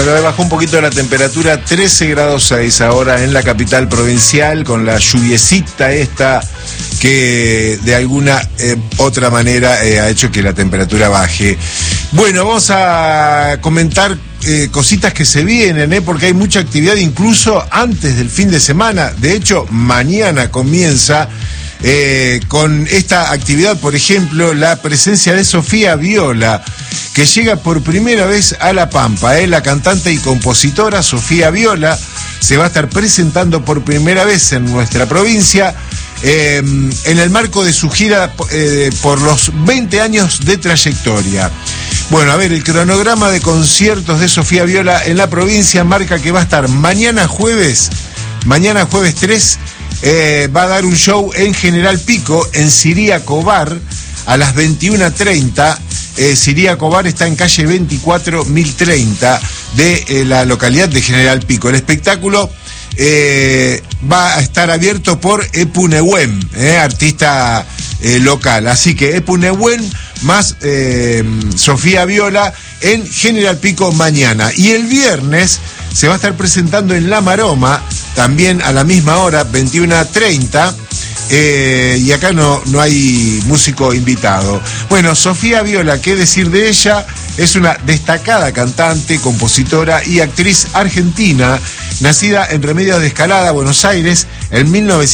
pero bajó un poquito la temperatura, 13 grados 6 ahora en la capital provincial, con la lluviecita esta que de alguna otra manera ha hecho que la temperatura baje. Bueno, vamos a comentar cositas que se vienen, porque hay mucha actividad incluso antes del fin de semana. De hecho, mañana comienza con esta actividad, por ejemplo, la presencia de Sofía Viola, que llega por primera vez a La Pampa. La cantante y compositora Sofía Viola se va a estar presentando por primera vez en nuestra provincia en el marco de su gira por los 20 años de trayectoria. Bueno, a ver, el cronograma de conciertos de Sofía Viola en la provincia marca que va a estar mañana jueves 3, va a dar un show en General Pico, en Ciríaco Bar, a las 21:30. Ciríaco Bar está en calle 24 1030 de la localidad de General Pico. El espectáculo va a estar abierto por Epu Nehuen, artista local. Así que Epu Nehuen más Sofía Viola en General Pico mañana. Y el viernes se va a estar presentando en La Maroma, también a la misma hora, 21:30. Y acá no hay músico invitado. Bueno, Sofía Viola, ¿qué decir de ella? Es una destacada cantante, compositora y actriz argentina, nacida en Remedios de Escalada, Buenos Aires, en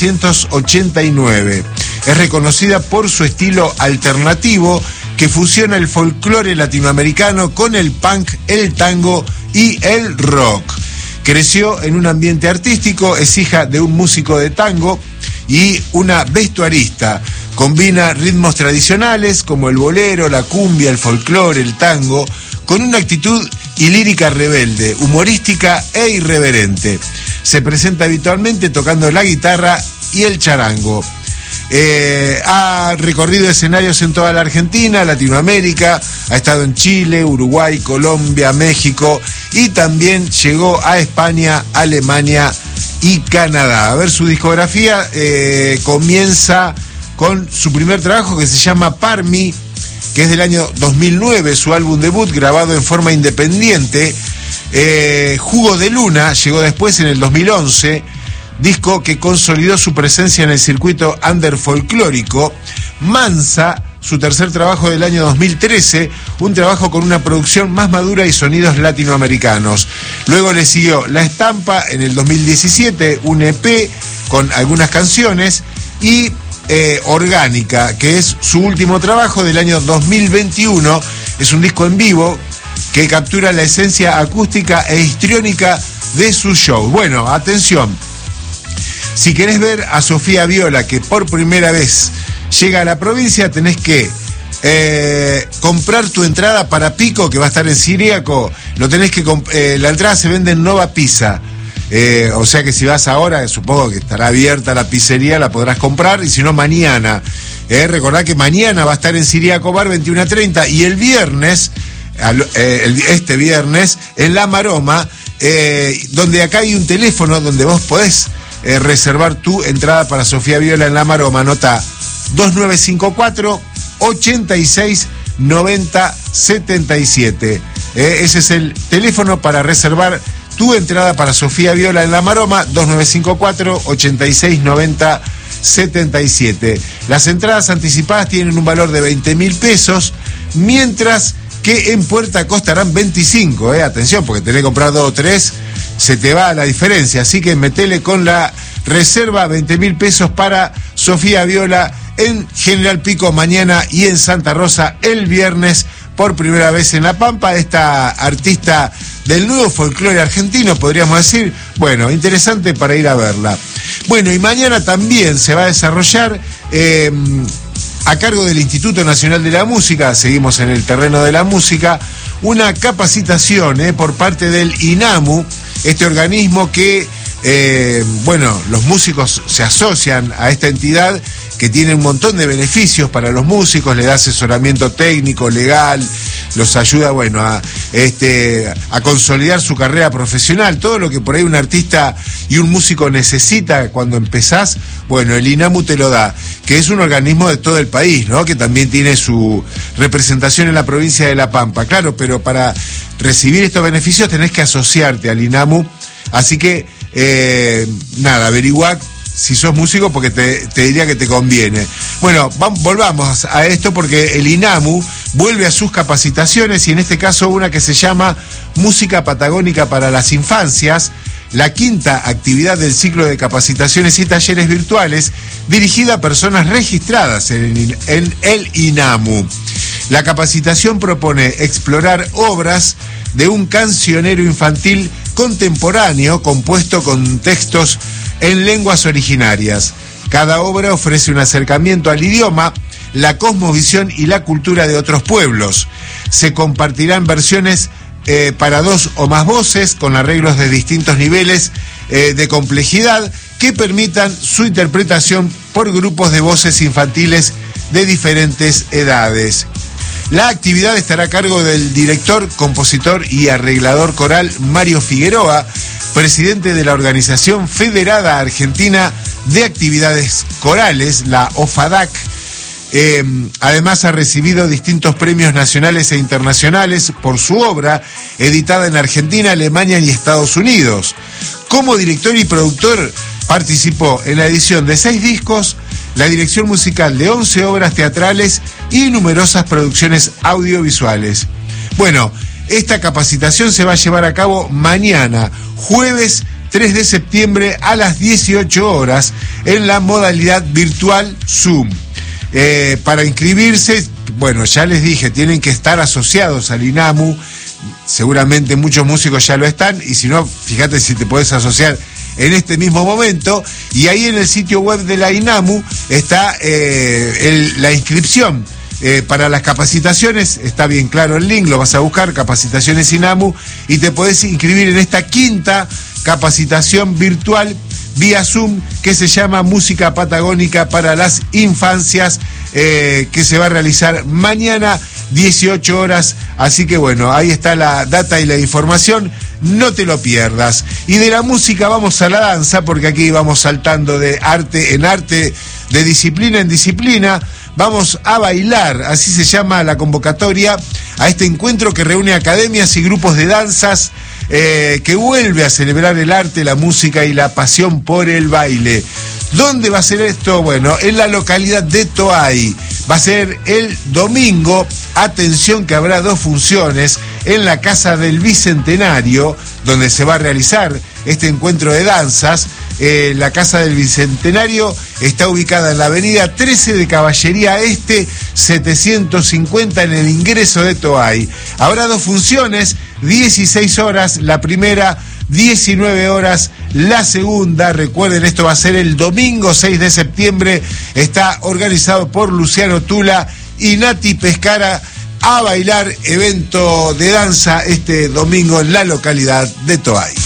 1989. Es reconocida por su estilo alternativo que fusiona el folclore latinoamericano con el punk, el tango y el rock. Creció en un ambiente artístico, es hija de un músico de tango y una vestuarista. Combina ritmos tradicionales como el bolero, la cumbia, el folclore, el tango, con una actitud y lírica rebelde, humorística e irreverente. Se presenta habitualmente tocando la guitarra y el charango. Ha recorrido escenarios en toda la Argentina, Latinoamérica, ha estado en Chile, Uruguay, Colombia, México y también llegó a España, Alemania y Canadá. A ver, su discografía comienza con su primer trabajo que se llama Parmi, que es del año 2009, su álbum debut grabado en forma independiente. Jugo de Luna llegó después en el 2011, disco que consolidó su presencia en el circuito under folclórico. Mansa, su tercer trabajo del año 2013, un trabajo con una producción más madura y sonidos latinoamericanos. Luego le siguió La Estampa en el 2017, un EP con algunas canciones, y Orgánica, que es su último trabajo del año 2021. Es un disco en vivo que captura la esencia acústica e histriónica de su show. Bueno, atención. Si querés ver a Sofía Viola, que por primera vez llega a la provincia, tenés que comprar tu entrada para Pico, que va a estar en Ciríaco. Lo tenés que la entrada se vende en Nova Pizza. O sea que si vas ahora, supongo que estará abierta la pizzería, la podrás comprar, y si no, mañana. Recordá que mañana va a estar en Ciríaco Bar, 21:30, y el viernes, este viernes, en La Maroma, donde acá hay un teléfono donde vos podés reservar tu entrada para Sofía Viola en La Maroma. Anota 2954 86 90 77. Ese es el teléfono para reservar tu entrada para Sofía Viola en La Maroma, 2954 86 90 77. Las entradas anticipadas tienen un valor de 20.000 pesos, mientras que en puerta costarán 25. Atención, porque tenés que comprar 2 o 3, se te va la diferencia. Así que metele con la reserva, 20.000 pesos para Sofía Viola en General Pico mañana y en Santa Rosa el viernes, por primera vez en La Pampa. Esta artista del nuevo folclore argentino, podríamos decir. Bueno, interesante para ir a verla. Bueno, y mañana también se va a desarrollar a cargo del Instituto Nacional de la Música, seguimos en el terreno de la música, una capacitación por parte del INAMU, este organismo que, los músicos se asocian a esta entidad que tiene un montón de beneficios para los músicos, le da asesoramiento técnico, legal, los ayuda, bueno, a consolidar su carrera profesional, todo lo que por ahí un artista y un músico necesita cuando empezás, bueno, el INAMU te lo da, que es un organismo de todo el país, ¿no? Que también tiene su representación en la provincia de La Pampa, claro, pero para recibir estos beneficios tenés que asociarte al INAMU, así que, nada, averiguá si sos músico, porque te diría que te conviene. Bueno, volvamos a esto porque el INAMU vuelve a sus capacitaciones y en este caso una que se llama Música Patagónica para las Infancias, la quinta actividad del ciclo de capacitaciones y talleres virtuales dirigida a personas registradas en el INAMU. La capacitación propone explorar obras de un cancionero infantil contemporáneo compuesto con textos en lenguas originarias. Cada obra ofrece un acercamiento al idioma, la cosmovisión y la cultura de otros pueblos. Se compartirán versiones para 2 o más voces con arreglos de distintos niveles de complejidad que permitan su interpretación por grupos de voces infantiles de diferentes edades. La actividad estará a cargo del director, compositor y arreglador coral Mario Figueroa, presidente de la Organización Federada Argentina de Actividades Corales, la OFADAC. Además ha recibido distintos premios nacionales e internacionales por su obra, editada en Argentina, Alemania y Estados Unidos. Como director y productor participó en la edición de 6 discos, la dirección musical de 11 obras teatrales y numerosas producciones audiovisuales. Bueno, esta capacitación se va a llevar a cabo mañana, jueves 3 de septiembre a las 18 horas en la modalidad virtual Zoom. Para inscribirse, bueno, ya les dije, tienen que estar asociados al INAMU, seguramente muchos músicos ya lo están, y si no, fíjate si te podés asociar en este mismo momento, y ahí en el sitio web de la INAMU está la inscripción para las capacitaciones, está bien claro el link, lo vas a buscar, Capacitaciones INAMU, y te podés inscribir en esta quinta capacitación virtual vía Zoom que se llama Música Patagónica para las Infancias, que se va a realizar mañana 18 horas, así que bueno, ahí está la data y la información, no te lo pierdas. Y de la música vamos a la danza, porque aquí vamos saltando de arte en arte, de disciplina en disciplina. Vamos a bailar, así se llama la convocatoria a este encuentro que reúne academias y grupos de danzas, que vuelve a celebrar el arte, la música y la pasión por el baile. ¿Dónde va a ser esto? Bueno, en la localidad de Toay. Va a ser el domingo. Atención que habrá 2 funciones en la Casa del Bicentenario, donde se va a realizar este encuentro de danzas. La Casa del Bicentenario está ubicada en la avenida 13 de Caballería Este, 750 en el ingreso de Toay. Habrá 2 funciones, 16 horas la primera, 19 horas la segunda. Recuerden, esto va a ser el domingo 6 de septiembre. Está organizado por Luciano Tula y Nati Pescara. A bailar, evento de danza este domingo en la localidad de Toay.